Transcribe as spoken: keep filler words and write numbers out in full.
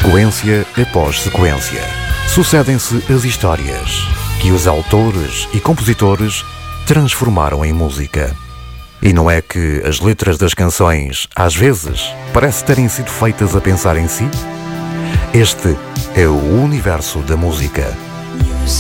Sequência após sequência, sucedem-se as histórias que os autores e compositores transformaram em música. E não é que as letras das canções, às vezes, parece terem sido feitas a pensar em si? Este é o universo da música.